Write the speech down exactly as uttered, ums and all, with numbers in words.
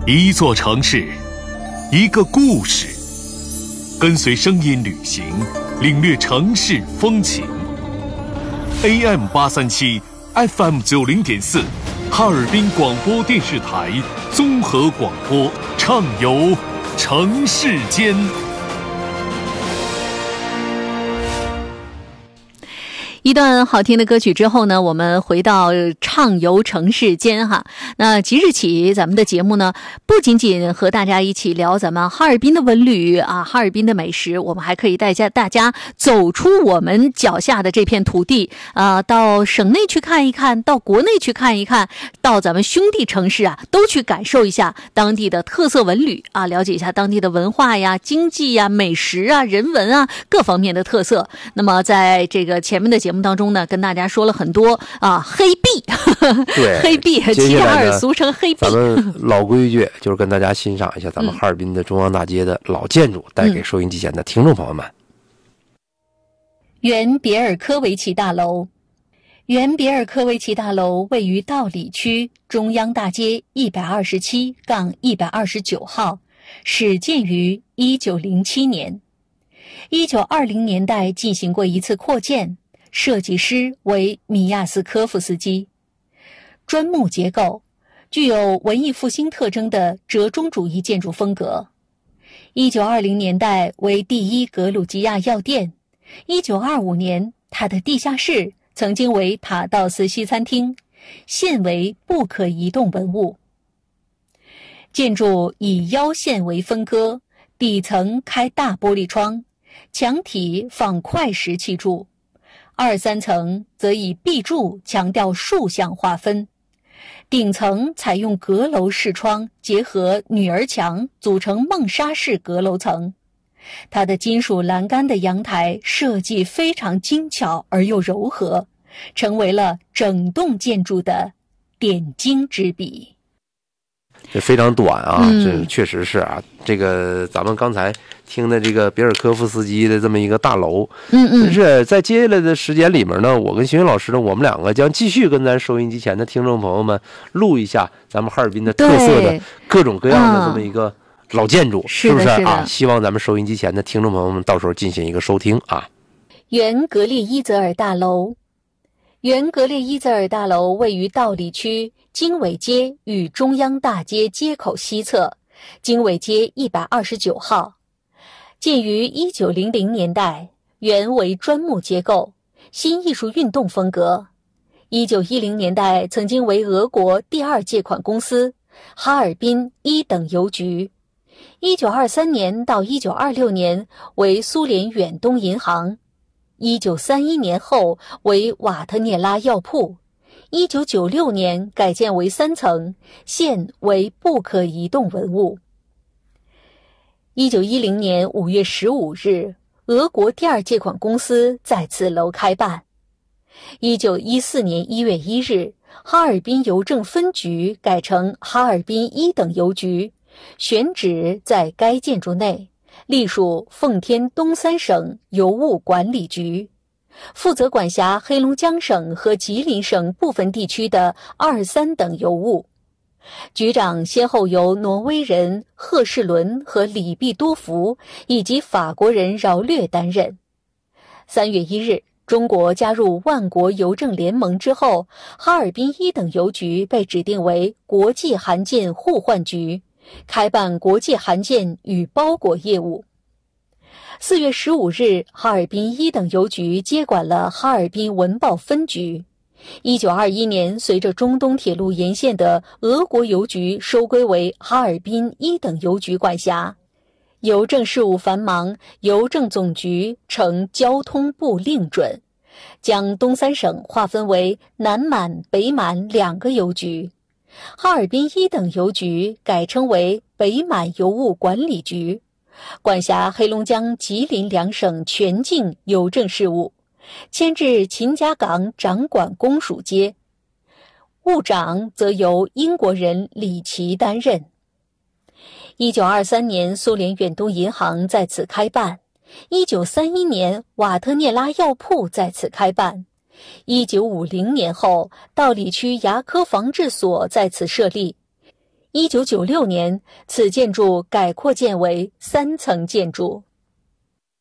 一座城市，一个故事，跟随声音旅行，领略城市风情。A M 八三七 F M 九零点四，哈尔滨广播电视台综合广播，畅游城市间。 一段好听的歌曲之后呢，我们回到畅游城市间哈。那即日起，咱们的节目呢，不仅仅和大家一起聊咱们哈尔滨的文旅啊，哈尔滨的美食，我们还可以带家大家走出我们脚下的这片土地啊、呃，到省内去看一看，到国内去看一看，到咱们兄弟城市啊，都去感受一下当地的特色文旅啊，了解一下当地的文化呀、经济呀、美食啊、人文啊各方面的特色。那么在这个前面的节目节目当中呢，跟大家说了很多啊，黑币， 对， 黑币，齐齐哈尔俗称黑币。 咱们老规矩就是跟大家欣赏一下咱们哈尔滨的中央大街的老建筑，带给收音机前的听众朋友们。 原别尔科维奇大楼，原别尔科维奇大楼位于道里区中央大街一百二十七杠一百二十九号，始建于一九零七年，一九二零年代进行过一次扩建。设计师为米亚斯科夫斯基，砖木结构，具有文艺复兴特征的折中主义建筑风格。一九二零年代为第一格鲁吉亚药店，一九二五年它的地下室曾经为塔道斯西餐厅，现为不可移动文物。建筑以腰线为分割，底层开大玻璃窗，墙体仿块石砌筑。二三层则以壁柱强调竖向划分，顶层采用阁楼式窗结合女儿墙组成梦莎式阁楼层。它的金属栏杆的阳台设计非常精巧而又柔和，成为了整栋建筑的点睛之笔。 这非常短啊， 嗯、 这确实是啊。这个咱们刚才听的这个别尔科夫斯基的这么一个大楼， 嗯嗯， 但是在接下来的时间里面呢，我跟邢云老师呢，我们两个将继续跟咱收音机前的听众朋友们录一下咱们哈尔滨的特色的各种各样的这么一个老建筑， 嗯、 是不是是啊？希望咱们收音机前的听众朋友们到时候进行一个收听啊。 原格列伊泽尔大楼，原格列伊泽尔大楼位于道里区经纬街与中央大街街口西侧，经纬街一百二十九号，建于一九零零年代，原为砖木结构，新艺术运动风格。一九一零年代曾经为俄国第二借款公司哈尔滨一等邮局。一九二三年到一九二六年为苏联远东银行。一九三一年后为瓦特涅拉药铺。一九九六年改建为三层，现为不可移动文物。一九一零年五月十五日，俄国第二借款公司在此楼开办。一九一四年一月一日，哈尔滨邮政分局改成哈尔滨一等邮局，选址在该建筑内，隶属奉天东三省邮务管理局。负责管辖黑龙江省和吉林省部分地区的二三等邮务，局长先后由挪威人赫士伦和里毕多福以及法国人饶略担任。三月一日，中国加入万国邮政联盟之后，哈尔滨一等邮局被指定为国际函件互换局，开办国际函件与包裹业务。四月十五日，哈尔滨一等邮局接管了哈尔滨文报分局。一九二一年，随着中东铁路沿线的俄国邮局收归为哈尔滨一等邮局管辖。邮政事务繁忙，邮政总局呈交通部令准，将东三省划分为南满、北满两个邮局。哈尔滨一等邮局改称为北满邮务管理局，管辖黑龙江、吉林两省全境邮政事务，迁至秦家岗掌管公署街，务长则由英国人李奇担任。一九二三年，苏联远东银行在此开办。一九三一年，瓦特涅拉药铺在此开办。一九五零年后，道里区牙科防治所在此设立。 一九九六年，此建筑改扩建为三层建筑。